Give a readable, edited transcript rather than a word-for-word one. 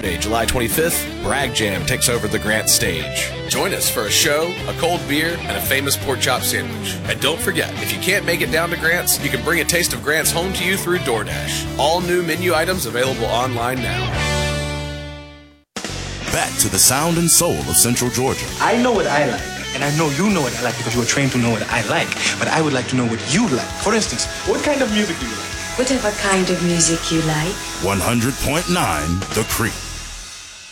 Saturday, July 25th, Bragg Jam takes over the Grant stage. Join us for a show, a cold beer, and a famous pork chop sandwich. And don't forget, if you can't make it down to Grant's, you can bring a taste of Grant's home to you through DoorDash. All new menu items available online now. Back to the sound and soul of Central Georgia. I know what I like, and I know you know what I like because you were trained to know what I like. But I would like to know what you like. For instance, what kind of music do you like? Whatever kind of music you like. 100.9 The Creek.